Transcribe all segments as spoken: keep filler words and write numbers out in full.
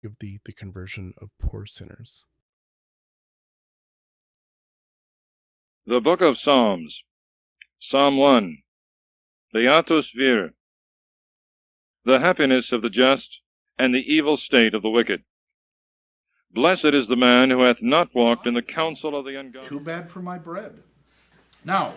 Give thee the conversion of poor sinners. The Book of Psalms, Psalm one, Beatus vir, the happiness of the just, and the evil state of the wicked. Blessed is the man who hath not walked in the counsel of the ungodly. Too bad for my bread. Now,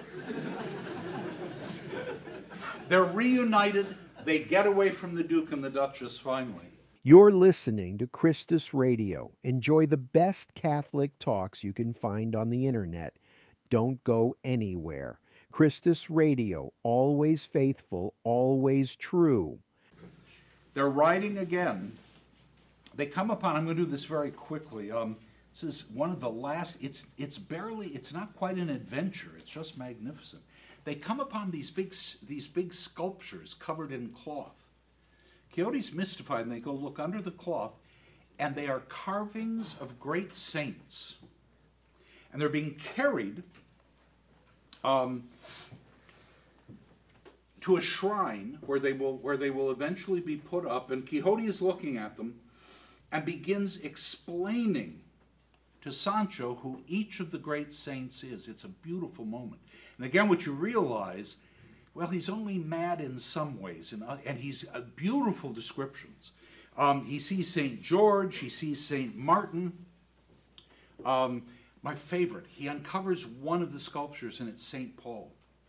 they're reunited. They get away from the Duke and the Duchess finally. You're listening to Christus Radio. Enjoy the best Catholic talks you can find on the internet. Don't go anywhere. Christus Radio, always faithful, always true. They're riding again. They come upon, I'm going to do this very quickly. Um, this is one of the last, it's it's barely, it's not quite an adventure. It's just magnificent. They come upon these big, these big sculptures covered in cloth. Quixote's mystified, and they go look under the cloth, and they are carvings of great saints. And they're being carried um, to a shrine where they will where they will eventually be put up. And Quixote is looking at them and begins explaining to Sancho who each of the great saints is. It's a beautiful moment. And again, what you realize, well, he's only mad in some ways, and, uh, and he's uh, beautiful descriptions. Um, he sees Saint George, he sees Saint Martin. Um, my favorite, he uncovers one of the sculptures, and it's Saint Paul.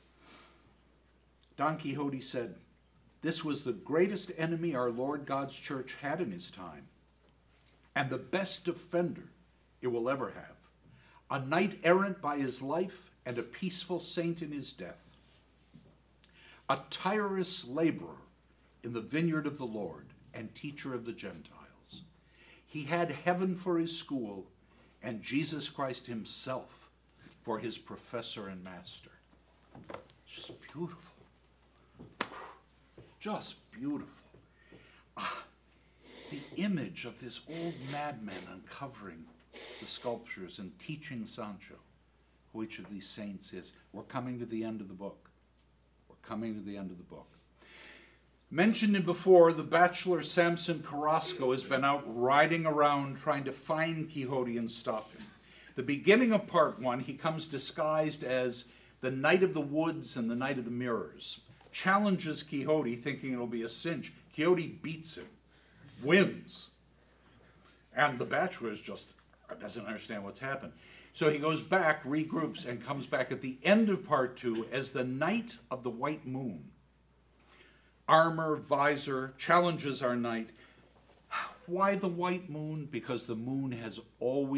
Don Quixote said, "This was the greatest enemy our Lord God's church had in his time, and the best defender it will ever have. A knight errant by his life, and a peaceful saint in his death. A tireless laborer in the vineyard of the Lord, and teacher of the Gentiles. He had heaven for his school, and Jesus Christ himself for his professor and master." Just beautiful. Just beautiful. Ah, the image of this old madman uncovering the sculptures and teaching Sancho who each of these saints is. We're coming to the end of the book. We're coming to the end of the book. Mentioned it before, the bachelor Samson Carrasco has been out riding around trying to find Quixote and stop him. The beginning of part one, he comes disguised as the Knight of the Woods and the Knight of the Mirrors. Challenges Quixote, thinking it'll be a cinch. Quixote beats him, wins. And the bachelor is just doesn't understand what's happened. So he goes back, regroups, and comes back at the end of part two as the Knight of the White Moon. Armor, visor, challenges our knight. Why the white moon? Because the moon has always